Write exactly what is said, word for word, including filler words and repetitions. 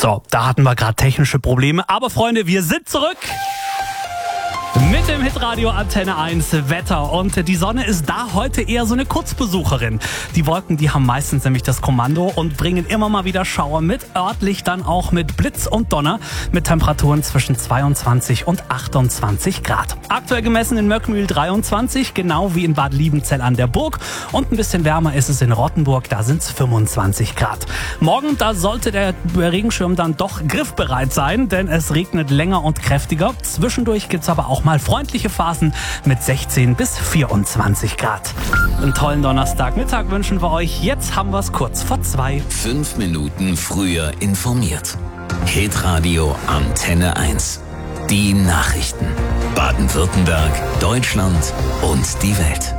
So, da hatten wir gerade technische Probleme. Aber Freunde, wir sind zurück mit dem Hitradio Antenne eins Wetter. Und die Sonne ist da heute eher so eine Kurzbesucherin. Die Wolken, die haben meistens nämlich das Kommando und bringen immer mal wieder Schauer mit. Örtlich dann auch mit Blitz und Donner mit Temperaturen zwischen zweiundzwanzig und achtundzwanzig Grad. Aktuell gemessen in Möckmühl dreiundzwanzig, genau wie in Bad Liebenzell an der Burg. Und ein bisschen wärmer ist es in Rottenburg, da sind es fünfundzwanzig Grad. Morgen, da sollte der Regenschirm dann doch griffbereit sein, denn es regnet länger und kräftiger. Zwischendurch gibt's aber auch mal freundliche Phasen mit sechzehn bis vierundzwanzig Grad. Einen tollen Donnerstagmittag wünschen wir euch. Jetzt haben wir es kurz vor zwei. Fünf Minuten früher informiert. Hitradio Antenne eins. Die Nachrichten. Baden-Württemberg, Deutschland und die Welt.